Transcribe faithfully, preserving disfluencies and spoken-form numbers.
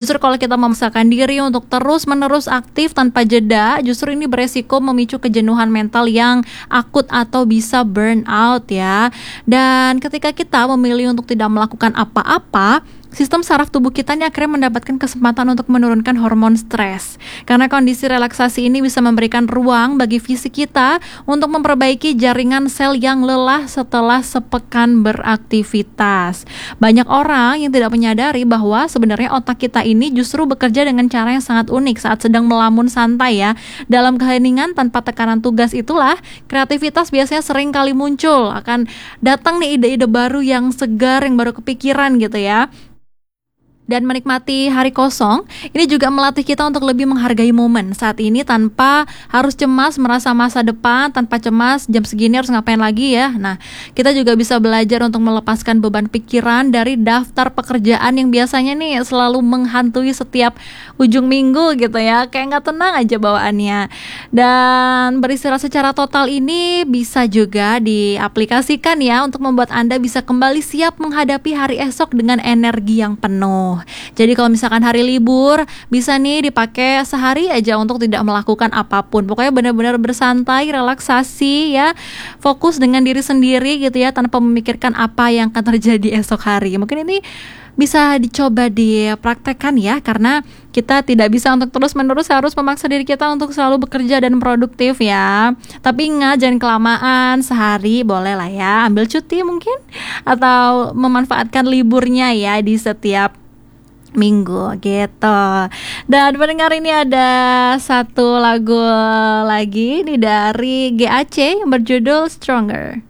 Justru kalau kita memaksakan diri untuk terus-menerus aktif tanpa jeda, justru ini beresiko memicu kejenuhan mental yang akut atau bisa burn out ya. Dan ketika kita memilih untuk tidak melakukan apa-apa, sistem saraf tubuh kita ini akhirnya mendapatkan kesempatan untuk menurunkan hormon stres. Karena kondisi relaksasi ini bisa memberikan ruang bagi fisik kita untuk memperbaiki jaringan sel yang lelah setelah sepekan beraktivitas. Banyak orang yang tidak menyadari bahwa sebenarnya otak kita ini justru bekerja dengan cara yang sangat unik saat sedang melamun santai ya. Dalam keheningan tanpa tekanan tugas itulah kreativitas biasanya sering kali muncul. Akan datang nih ide-ide baru yang segar, yang baru kepikiran gitu ya. Dan menikmati hari kosong, ini juga melatih kita untuk lebih menghargai momen saat ini tanpa harus cemas merasa masa depan, tanpa cemas jam segini harus ngapain lagi ya. Nah, kita juga bisa belajar untuk melepaskan beban pikiran dari daftar pekerjaan yang biasanya nih selalu menghantui setiap ujung minggu gitu ya. Kayak nggak tenang aja bawaannya. Dan beristirahat secara total ini bisa juga diaplikasikan ya untuk membuat Anda bisa kembali siap menghadapi hari esok dengan energi yang penuh. Jadi kalau misalkan hari libur, bisa nih dipakai sehari aja untuk tidak melakukan apapun. Pokoknya benar-benar bersantai, relaksasi ya, fokus dengan diri sendiri gitu ya, tanpa memikirkan apa yang akan terjadi esok hari. Mungkin ini bisa dicoba dipraktekkan ya, karena kita tidak bisa untuk terus-menerus harus memaksa diri kita untuk selalu bekerja dan produktif ya. Tapi ingat, jangan kelamaan, sehari boleh lah ya, ambil cuti mungkin, atau memanfaatkan liburnya ya di setiap minggu gitu. Dan pendengar, ini ada satu lagu lagi nih dari G A C yang berjudul Stronger.